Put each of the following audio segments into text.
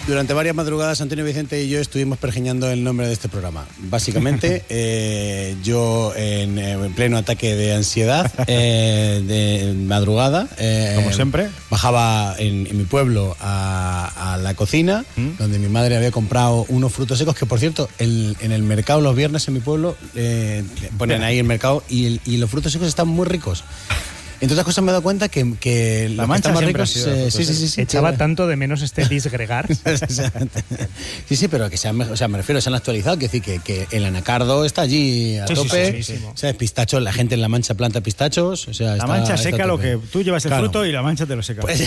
Durante varias madrugadas, Antonio Vicente y yo estuvimos pergeñando el nombre de este programa. Básicamente, yo en pleno ataque de ansiedad, de madrugada, como siempre, bajaba en mi pueblo a la cocina, donde mi madre había comprado unos frutos secos, que por cierto, en el mercado los viernes en mi pueblo ponen ahí el mercado y los frutos secos están muy ricos. Entre otras cosas me he dado cuenta que la mancha más siempre ricos, sí. Echaba tanto de menos este disgregar. Sí, pero que se han, o sea, me refiero, se han actualizado, que decir que el anacardo está allí a tope. Sí. O sea, pistachos, la gente en La Mancha planta pistachos. O sea, la mancha seca lo que tú llevas el fruto y la mancha te lo seca. Pues,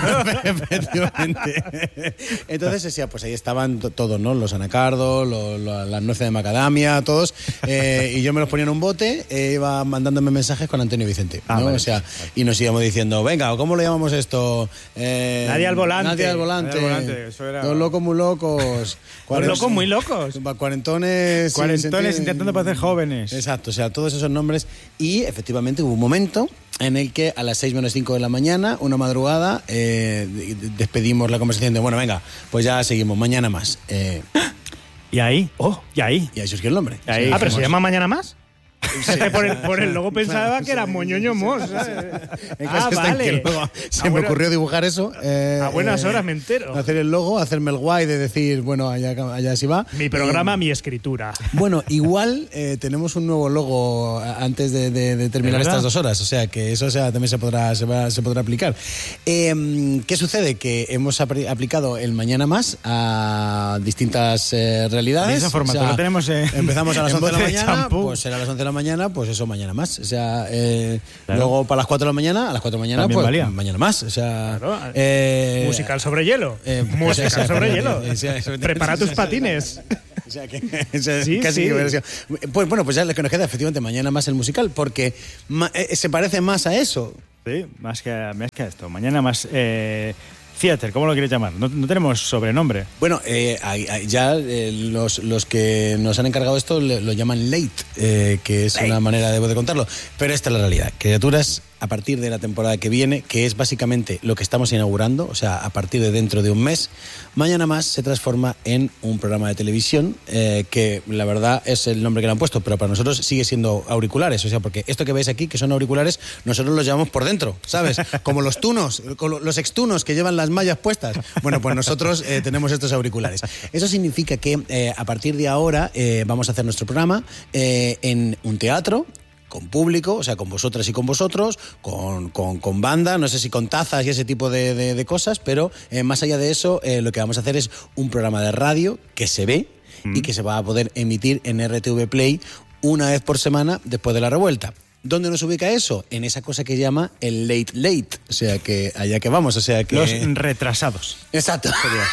efectivamente. Entonces decía, pues ahí estaban todos, ¿no? Los anacardos, las nueces de macadamia, todos. Y yo me los ponía en un bote e iba mandándome mensajes con Antonio Vicente, ¿no? Vale. O sea, y nos íbamos diciendo, venga, ¿cómo le llamamos esto? Nadie al volante. Nadie al volante. Eso era... Dos locos muy locos. Dos locos muy locos. Cuarentones intentando parecer jóvenes. Exacto, o sea, todos esos nombres. Y efectivamente hubo un momento en el que a las 6 menos 5 de la mañana, una madrugada, despedimos la conversación de, bueno, venga, pues ya seguimos, mañana más. ¿Y ahí? Y ahí surgió el nombre. Pero ¿se llama Mañana Más? Sí. Por el logo pensaba que era Moñoño Mos. Vale. Luego se me ocurrió dibujar eso. A buenas horas me entero. Hacer el logo, hacerme el guay de decir, bueno, allá sí va. Mi programa, mi escritura. Bueno, igual tenemos un nuevo logo antes de terminar estas 2 horas. O sea, que eso también se podrá aplicar. ¿Qué sucede? Que hemos aplicado el Mañana Más a distintas realidades. De esa forma, o sea, lo tenemos empezamos a las 11 de la mañana, pues será a las 11 de la mañana, pues eso, Mañana Más. O sea, claro. Luego para las 4 de la mañana, a las 4 de la mañana, también pues valía. Mañana Más. O sea, claro. Musical sobre hielo. Musical sobre hielo. Prepara tus patines. O sea, que casi que pues bueno, pues ya lo que nos queda efectivamente Mañana Más el musical, porque se parece más a eso. Sí, más que a esto. Mañana Más... Theater, ¿cómo lo quieres llamar? No tenemos sobrenombre. Bueno, los que nos han encargado esto lo llaman late, que es una manera de contarlo. Pero esta es la realidad. Criaturas, a partir de la temporada que viene, que es básicamente lo que estamos inaugurando, o sea, a partir de dentro de un mes, Mañana Más se transforma en un programa de televisión que la verdad es el nombre que le han puesto, pero para nosotros sigue siendo auriculares, o sea, porque esto que veis aquí, que son auriculares, nosotros los llevamos por dentro, ¿sabes? Como los tunos, los extunos que llevan las mallas puestas. Bueno, pues nosotros tenemos estos auriculares. Eso significa que a partir de ahora vamos a hacer nuestro programa en un teatro, con público, o sea, con vosotras y con vosotros, con banda, no sé si con tazas y ese tipo de cosas, pero más allá de eso, lo que vamos a hacer es un programa de radio que se ve y que se va a poder emitir en RTV Play una vez por semana después de la revuelta. ¿Dónde nos ubica eso? En esa cosa que llama el late, o sea, que allá que vamos, o sea que... Los retrasados. Exacto.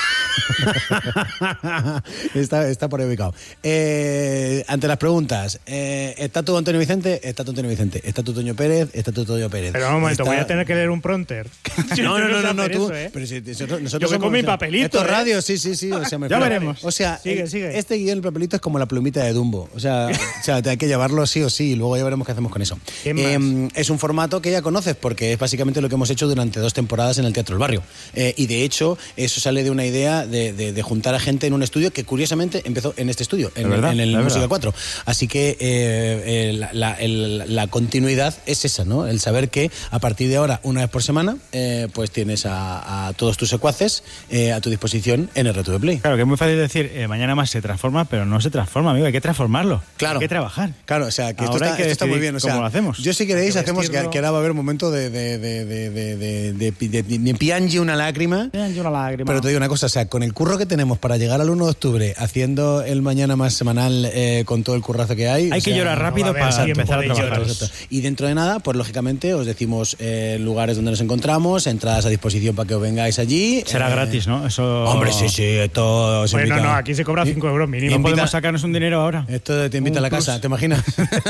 Está por ahí ubicado. Ante las preguntas, ¿está tu Antonio Vicente? Está tu Antonio Vicente. ¿Está tu Toño Pérez? Está tu Toño Pérez. Pero un momento, voy a tener que leer un prompter. No, tú... Eso, Pero si nosotros yo voy con mi papelito. Esto es radio, sí. O sea, ya veremos. O sea, sigue. Este guión, el papelito, es como la plumita de Dumbo. O sea, hay que llevarlo sí o sí, y luego ya veremos qué hacemos con eso. Es un formato que ya conoces, porque es básicamente lo que hemos hecho durante 2 temporadas en el Teatro del Barrio. Y de hecho, eso sale de una idea de juntar a gente en un estudio que curiosamente empezó en este estudio, en el Música 4. Así que la continuidad es esa, ¿no? El saber que a partir de ahora, una vez por semana, pues tienes a todos tus secuaces a tu disposición en RTV Play. Claro, que es muy fácil decir, Mañana Más se transforma, pero no se transforma, amigo, hay que transformarlo. Claro. Hay que trabajar. Claro, o sea, que esto está muy bien. O sea, ¿cómo lo hacemos? Yo, si queréis, hacemos que ahora va a haber un momento de piangi una lágrima. Pero te digo una cosa, o sea, con el curro que tenemos para llegar al 1 de octubre haciendo el Mañana Más semanal con todo el currazo que hay que llorar rápido para empezar a trabajar. Y dentro de nada, pues lógicamente os decimos lugares donde nos encontramos, entradas a disposición para que os vengáis allí. Será gratis, ¿no? Eso... Hombre, sí, todo se invita. No, aquí se cobra 5 euros mínimo. ¿No podemos sacarnos un dinero ahora? Esto te invita a la casa, ¿te imaginas?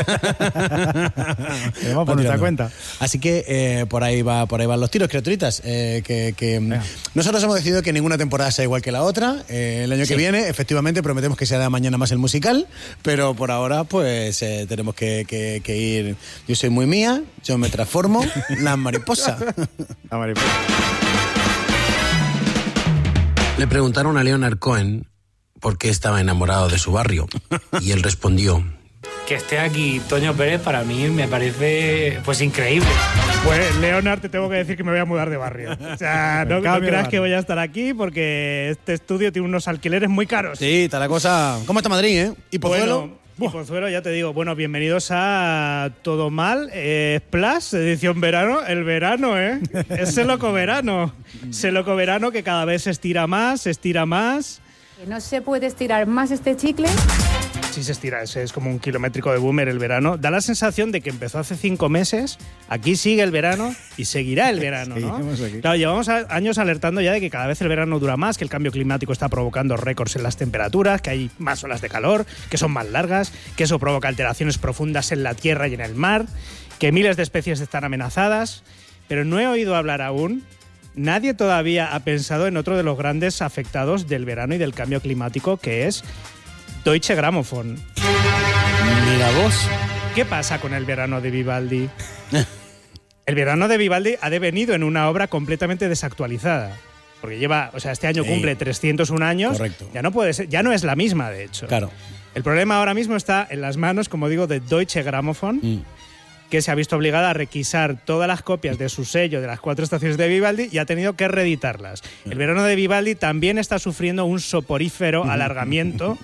Vamos por nuestra cuenta. Así que por ahí van los tiros, criaturitas. Nosotros hemos decidido que ninguna temporada sea igual que la otra. El año que viene, efectivamente, prometemos que sea Mañana Más el musical, pero por ahora, pues tenemos que ir. Yo soy muy mía, yo me transformo, la mariposa. La mariposa. Le preguntaron a Leonard Cohen por qué estaba enamorado de su barrio y él respondió: que esté aquí Toño Pérez para mí me parece pues increíble. Pues Leonard, te tengo que decir que me voy a mudar de barrio. O sea, no creas que voy a estar aquí porque este estudio tiene unos alquileres muy caros. Sí, está la cosa. ¿Cómo está Madrid, eh? ¿Y Pozuelo? Y Pozuelo, ya te digo, bueno, bienvenidos a Todo Mal, Splash, edición verano. El verano, Ese loco verano. Ese loco verano que cada vez se estira más. ¿No se puede estirar más este chicle? Sí se estira, es como un kilométrico de boomer el verano. Da la sensación de que empezó hace 5 meses, aquí sigue el verano y seguirá el verano, ¿no? Claro, llevamos años alertando ya de que cada vez el verano dura más, que el cambio climático está provocando récords en las temperaturas, que hay más olas de calor, que son más largas, que eso provoca alteraciones profundas en la tierra y en el mar, que miles de especies están amenazadas, pero no he oído hablar aún. Nadie todavía ha pensado en otro de los grandes afectados del verano y del cambio climático, que es Deutsche Grammophon. Mira vos. ¿Qué pasa con el verano de Vivaldi? El verano de Vivaldi ha devenido en una obra completamente desactualizada. Porque este año cumple 301 años. Correcto. Ya no puede ser, ya no es la misma, de hecho. Claro. El problema ahora mismo está en las manos, como digo, de Deutsche Grammophon, que se ha visto obligada a requisar todas las copias de su sello de las 4 estaciones de Vivaldi y ha tenido que reeditarlas. El verano de Vivaldi también está sufriendo un soporífero alargamiento.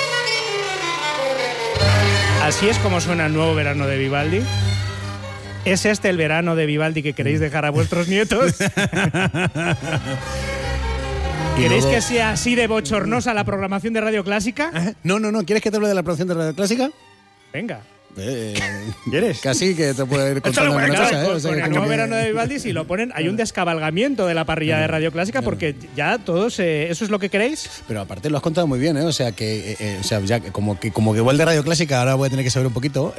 Así es como suena el nuevo verano de Vivaldi. ¿Es este el verano de Vivaldi que queréis dejar a vuestros nietos? ¿Queréis que sea así de bochornosa la programación de Radio Clásica? No. ¿Quieres que te hable de la programación de Radio Clásica? Venga. ¿Quieres? Casi que te puedo ir contando alguna cosa. O sea, con el nuevo verano de Vivaldi, si lo ponen, hay un descabalgamiento de la parrilla de Radio Clásica porque ya todos, ¿eso es lo que queréis? Pero aparte lo has contado muy bien, ¿eh? O sea, ya como que igual de Radio Clásica, ahora voy a tener que saber un poquito.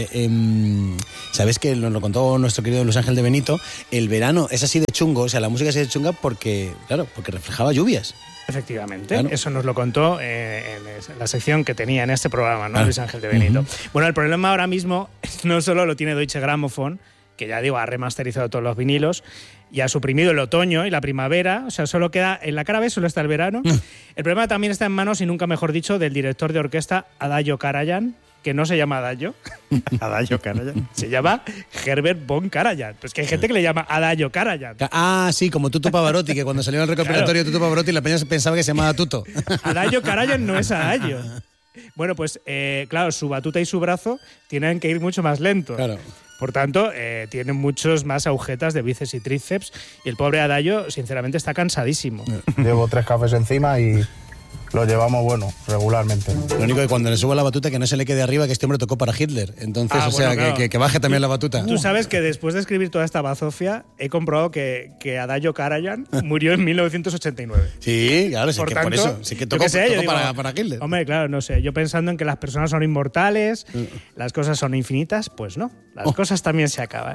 Sabes que nos lo contó nuestro querido Luis Ángel de Benito, el verano es así de chungo, o sea, la música es así de chunga porque reflejaba lluvias. Efectivamente, claro. Eso nos lo contó en la sección que tenía en este programa, ¿no? Luis Ángel de Benito. Bueno, el problema ahora mismo no solo lo tiene Deutsche Grammophon, que ya digo, ha remasterizado todos los vinilos y ha suprimido el otoño y la primavera, o sea, solo queda, en la cara B solo está el verano. El problema también está en manos, y nunca mejor dicho, del director de orquesta Adagio Karajan, que no se llama Adagio. Adagio Karajan. Se llama Herbert von Karajan. Pues que hay gente que le llama Adagio Karajan. Ah, sí, como Tuto Pavarotti, que cuando salió el recopilatorio Tuto Pavarotti la peña pensaba que se llamaba Tuto. Adagio Karajan no es Adagio. Bueno, pues claro, su batuta y su brazo tienen que ir mucho más lento. Claro. Por tanto, tienen muchos más agujetas de bíceps y tríceps y el pobre Adagio, sinceramente, está cansadísimo. Llevo 3 cafés encima y lo llevamos, regularmente. Lo único que cuando le suba la batuta que no se le quede arriba, que este hombre tocó para Hitler. Entonces, claro. que baje también la batuta. Tú sabes que después de escribir toda esta bazofia, he comprobado que Adagio Karajan murió en 1989. Sí, claro, por eso. Sí que tocó para Hitler. Hombre, claro, no sé. Yo pensando en que las personas son inmortales, las cosas son infinitas, pues no. Las cosas también se acaban.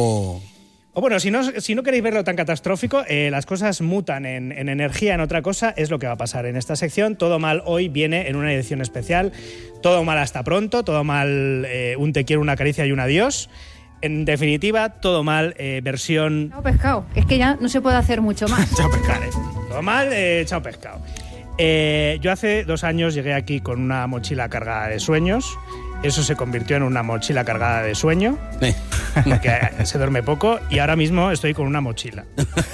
O bueno, si no queréis verlo tan catastrófico, las cosas mutan en energía, en otra cosa, es lo que va a pasar en esta sección. Todo mal hoy viene en una edición especial. Todo mal hasta pronto, todo mal un te quiero, una caricia y un adiós. En definitiva, todo mal versión... Chao pescado, es que ya no se puede hacer mucho más. Chao pescado, todo mal, chao pescado. Yo hace 2 años llegué aquí con una mochila cargada de sueños. Eso se convirtió en una mochila cargada de sueño, porque se duerme poco, y ahora mismo estoy con una mochila.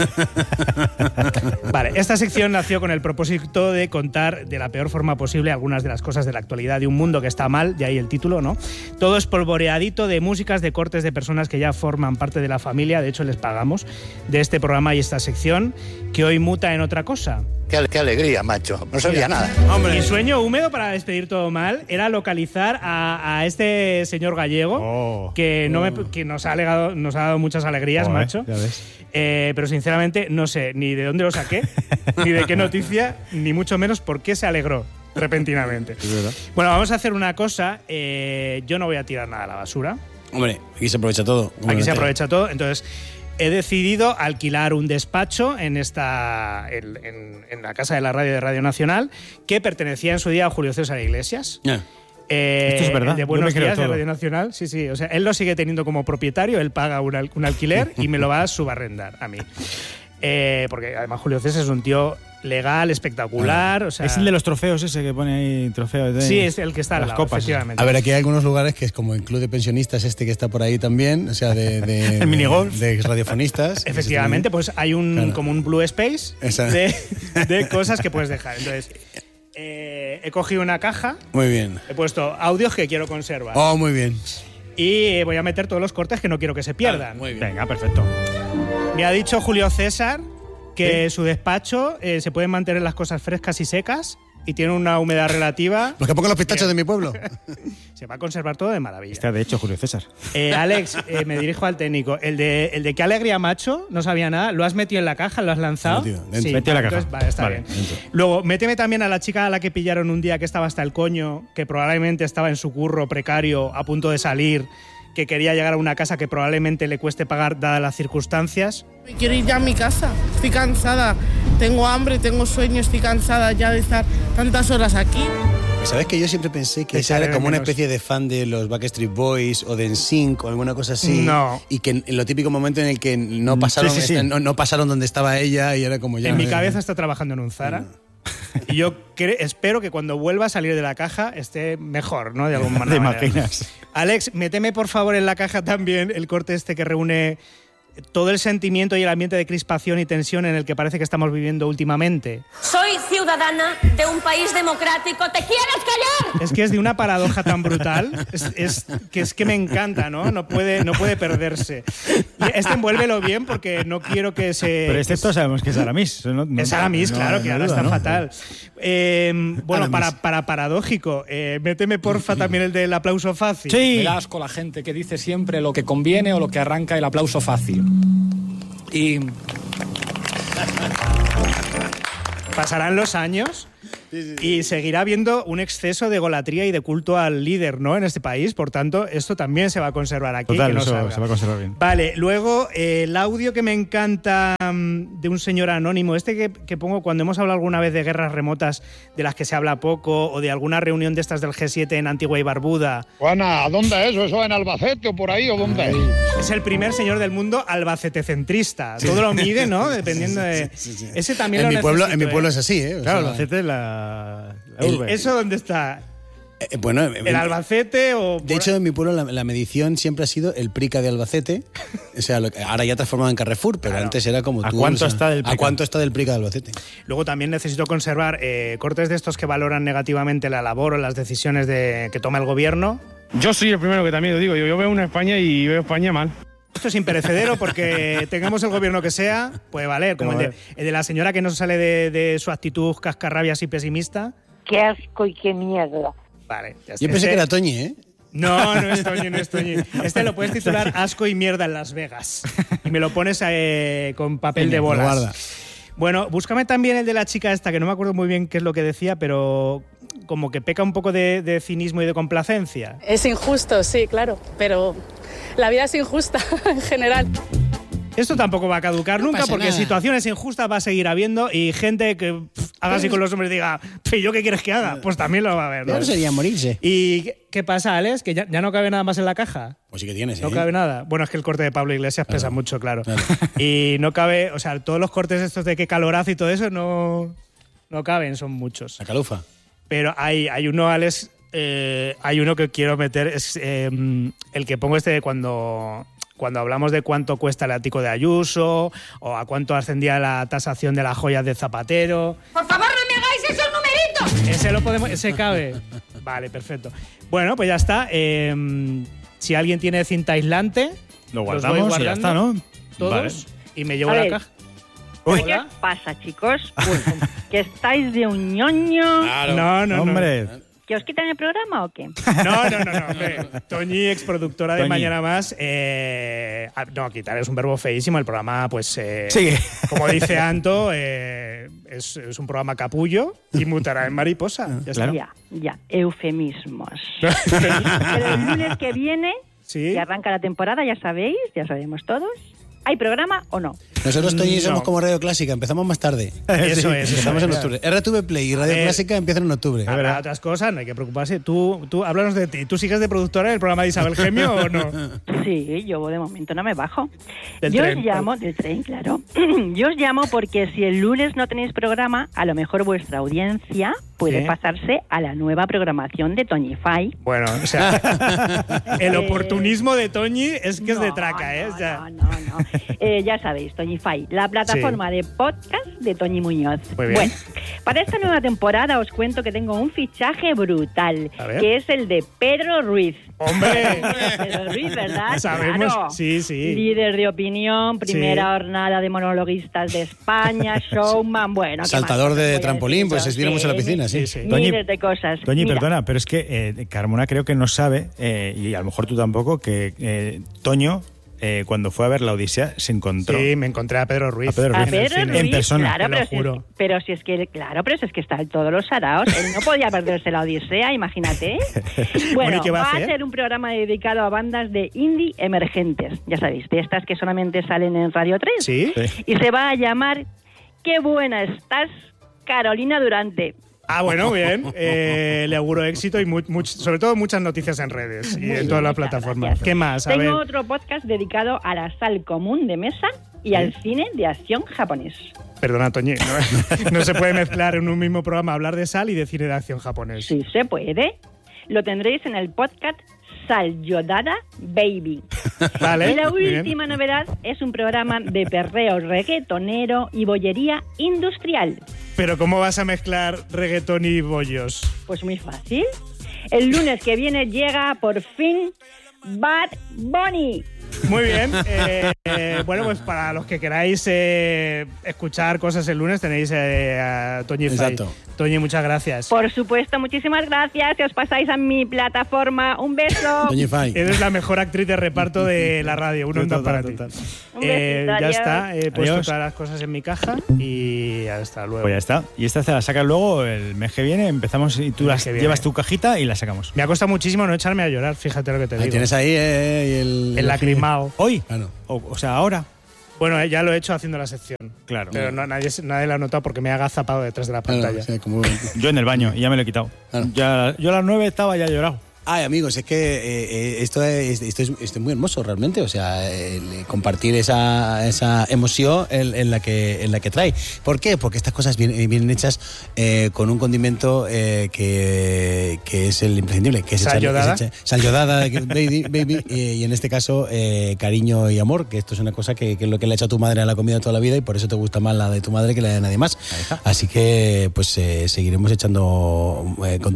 Vale, esta sección nació con el propósito de contar de la peor forma posible algunas de las cosas de la actualidad de un mundo que está mal, de ahí el título, ¿no? Todo espolvoreadito de músicas, de cortes de personas que ya forman parte de la familia, de hecho les pagamos, de este programa y esta sección, que hoy muta en otra cosa. Qué alegría, macho. No sabía nada. Hombre. Mi sueño húmedo para despedir todo mal era localizar a este señor gallego que nos ha dado muchas alegrías, macho. Ya ves. Pero sinceramente no sé ni de dónde lo saqué, ni de qué noticia, ni mucho menos por qué se alegró repentinamente. Es verdad. Bueno, vamos a hacer una cosa. Yo no voy a tirar nada a la basura. Hombre, aquí se aprovecha todo. Aquí se aprovecha todo. Entonces, he decidido alquilar un despacho en la casa de la radio de Radio Nacional que pertenecía en su día a Julio César Iglesias. Esto es verdad. De Buenos Días de Radio Nacional. Sí. O sea, él lo sigue teniendo como propietario, él paga un alquiler y me lo va a subarrendar a mí. Porque además Julio César es un tío legal, espectacular. O sea, es el de los trofeos ese que pone ahí, trofeo de... Sí, es el que está al las lado, copas, efectivamente. A ver, aquí hay algunos lugares que es como el club de pensionistas que está por ahí también, o sea, el minigolf. de radiofonistas. Efectivamente, pues hay como un Blue Space de cosas que puedes dejar. Entonces, he cogido una caja. Muy bien. He puesto audios que quiero conservar. Oh, muy bien. Y voy a meter todos los cortes que no quiero que se pierdan. Muy bien. Venga, perfecto. Me ha dicho Julio César que su despacho se pueden mantener las cosas frescas y secas y tiene una humedad relativa. Los que pongo los pistachos de mi pueblo. Se va a conservar todo de maravilla. Está, de hecho, Julio César. Alex, me dirijo al técnico. El de qué alegría, macho, no sabía nada. ¿Lo has metido en la caja? ¿Lo has lanzado? Dentro. Sí, Metido en la caja. entonces, vale, está bien. Dentro. Luego, méteme también a la chica a la que pillaron un día que estaba hasta el coño, que probablemente estaba en su curro precario, a punto de salir, que quería llegar a una casa que probablemente le cueste pagar dadas las circunstancias. Me quiero ir ya a mi casa, estoy cansada, tengo hambre, tengo sueño, estoy cansada ya de estar tantas horas aquí. ¿Sabes que yo siempre pensé que esa era como una especie de fan de los Backstreet Boys o de NSYNC o alguna cosa así? No. Y que en lo típico momento en el que no pasaron, no pasaron donde estaba ella y era como ya... En mi cabeza está trabajando en un Zara. Y yo espero que cuando vuelva a salir de la caja esté mejor, ¿no? De alguna manera. ¿Te imaginas? Alex, méteme por favor en la caja también el corte este que reúne todo el sentimiento y el ambiente de crispación y tensión en el que parece que estamos viviendo últimamente. Soy ciudadana de un país democrático. ¿Te quieres callar? Es que es de una paradoja tan brutal, es que me encanta, ¿no? No puede perderse. Y envuélvelo bien porque no quiero que se... Pero todos sabemos que es Aramis. Es Aramis, claro, que ahora está fatal. Bueno, para paradójico, méteme porfa también el del aplauso fácil. Sí. Me da asco la gente que dice siempre lo que conviene o lo que arranca el aplauso fácil. Y pasarán los años y seguirá habiendo un exceso de egolatría y de culto al líder, ¿no? En este país. Por tanto, esto también se va a conservar aquí. Total, que no eso salga. se va a conservar bien. Vale, luego el audio que me encanta de un señor anónimo, que pongo cuando hemos hablado alguna vez de guerras remotas de las que se habla poco o de alguna reunión de estas del G7 en Antigua y Barbuda. Juana, ¿dónde es eso? ¿Eso en Albacete o por ahí o dónde es? Es el primer señor del mundo albacetecentrista. Sí. Todo lo mide, ¿no? Dependiendo de... Sí. Ese también en lo necesito. En mi pueblo es así, ¿eh? Claro, Albacete es la urbe. ¿Eso dónde está? Bueno, ¿el Albacete o...? De hecho, en mi pueblo la medición siempre ha sido el Prica de Albacete. O sea, ahora ya transformado en Carrefour, pero claro, antes era como tú. ¿A cuánto está del Prica? ¿A cuánto está del Prica de Albacete? Luego también necesito conservar cortes de estos que valoran negativamente la labor o las decisiones que toma el gobierno. Yo soy el primero que también lo digo. Yo veo una España y veo España mal. Esto es imperecedero porque tengamos el gobierno que sea, puede valer, como el de la señora que no sale de su actitud cascarrabias y pesimista. Qué asco y qué mierda. Vale, ya Yo pensé que era Toñi, ¿eh? No, no es Toñi, no es Toñi. Este lo puedes titular Asco y mierda en Las Vegas. Y me lo pones con papel de bolas. Guarda. Bueno, búscame también el de la chica esta, que no me acuerdo muy bien qué es lo que decía, pero como que peca un poco de cinismo y de complacencia. Es injusto, sí, claro, pero la vida es injusta en general. Esto tampoco va a caducar nunca porque nada. Situaciones injustas va a seguir habiendo y gente que haga así con los hombres y diga, ¿y yo qué quieres que haga? Pues también lo va a haber, ¿no? Eso sería morirse. ¿Y qué pasa, Alex? ¿Que ya no cabe nada más en la caja? Pues sí que tienes, No cabe nada. Bueno, es que el corte de Pablo Iglesias pesa mucho, claro. Y no cabe, o sea, todos los cortes estos de qué calorazo y todo eso no caben, son muchos. La calufa. Pero hay uno, Alex, hay uno que quiero meter, es el que pongo de cuando hablamos de cuánto cuesta el ático de Ayuso o a cuánto ascendía la tasación de las joyas de Zapatero. Por favor, no me hagáis esos numeritos. Ese cabe. Vale, perfecto. Bueno, pues ya está. Si alguien tiene cinta aislante, lo guardamos y ya está, ¿no? Todos vale. Y me llevo la caja. ¿Qué pasa, chicos? ¿Que estáis de un ñoño? Claro. No, hombre. ¿Que os quitan el programa o qué? No, hombre. Toñi, exproductora de Mañana Más. No, quitar es un verbo feísimo. El programa, pues, sigue. Como dice Anto, es un programa capullo y mutará en mariposa. Ya, eufemismos. Pero el lunes que viene, que arranca la temporada, ya sabemos todos. ¿hay programa o no? Nosotros, Toñi, somos como Radio Clásica, empezamos más tarde. Eso es. Empezamos en octubre. RTV Play y Radio Clásica empiezan en octubre. Habrá otras cosas, no hay que preocuparse. Tú háblanos de ti. ¿Tú sigues de productora en el programa de Isabel Gemio o no? Sí, yo de momento no me bajo. Del Yo tren. os llamo, del tren, claro. Yo os llamo porque si el lunes no tenéis programa, a lo mejor vuestra audiencia puede ¿Sí? pasarse a la nueva programación de Toñify. Bueno, o sea, el oportunismo de Toñi es que es de traca, ¿eh? Ya sabéis, Toñify, la plataforma de podcast de Toñi Muñoz. Muy bien. Bueno, para esta nueva temporada os cuento que tengo un fichaje brutal, A ver. que es el de Pedro Ruiz. ¡Hombre! Pedro Ruiz, ¿verdad? Sabemos, Claro. sí. Líder de opinión, primera Sí. jornada de monologuistas de España, showman, bueno. ¿qué Saltador más de voy a trampolín, decir? pues estuviéramos en la piscina, sí. Miles de cosas. Toñi, Mira, perdona, pero es que Carmona creo que no sabe, y a lo mejor tú tampoco, que Toño, cuando fue a ver La Odisea, se encontró. Sí, me encontré a Pedro Ruiz. A Pedro A Ruiz. Pedro en el cine. Ruiz, En persona. claro, te lo pero juro. si es que está en todos los saraos. Él no podía perderse La Odisea, imagínate. Bueno, ¿y qué va a va hacer? a ser un programa dedicado a bandas de indie emergentes. Ya sabéis, de estas que solamente salen en Radio 3. ¿Sí? Y se va a llamar Qué buena estás, Carolina Durante. Ah, bueno, bien. Le auguro éxito y sobre todo muchas noticias en redes y en todas las plataformas. gracias. ¿Qué más? A ver. Tengo otro podcast dedicado a la sal común de mesa y al cine de acción japonés. Perdona, Toñi, no se puede mezclar en un mismo programa hablar de sal y de cine de acción japonés. Sí se puede. Lo tendréis en el podcast Salyodada Baby. Vale, Y la muy bien. última novedad es un programa de perreo reggaetonero y bollería industrial. Pero ¿cómo vas a mezclar reggaetón y bollos? Pues muy fácil. El lunes que viene llega por fin Bad Bunny. Muy bien. Bueno, pues para los que queráis escuchar cosas el lunes tenéis a Toñi Fay. Exacto. Toñi, muchas gracias. Por supuesto, muchísimas gracias. Si os pasáis a mi plataforma, un beso. Toñi Fay. Eres la mejor actriz de reparto de la radio. Un onda para ti. Un besito, Ya adiós. está. He puesto Adiós. todas las cosas en mi caja y hasta luego. Pues ya está. Y esta te la sacas luego el mes que viene. Empezamos y tú El mes las que viene. llevas tu cajita y la sacamos. Me ha costado muchísimo no echarme a llorar, fíjate lo que te digo. Tienes ahí el lacrimao. ¿Hoy? Claro. O sea, ahora. Bueno, ya lo he hecho haciendo la sección. Claro. Pero nadie lo ha notado porque me ha agazapado detrás de la Claro, pantalla. sí, como- Yo en el baño y ya me lo he quitado. Claro. Yo a las 9 estaba ya llorado. Ay, amigos, es que esto es muy hermoso realmente, o sea, compartir esa emoción en la que trae. ¿Por qué? Porque estas cosas vienen hechas con un condimento que es el imprescindible, que es Salyodada. Salyodada, baby, y en este caso cariño y amor, que esto es una cosa que es lo que le ha hecho a tu madre a la comida toda la vida y por eso te gusta más la de tu madre que la de nadie más. Así que pues seguiremos echando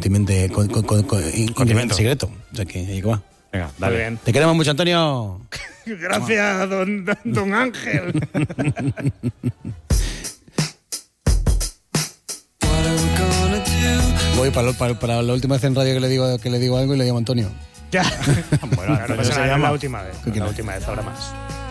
condimento secreto. O sea que ahí va. Venga, Muy bien. Te queremos mucho, Antonio. Gracias, don Ángel. Voy para la última vez en radio que le digo algo y le llamo Antonio. Ya. Bueno, Claro, entonces esa se es llama. la última vez. La última vez, ahora más.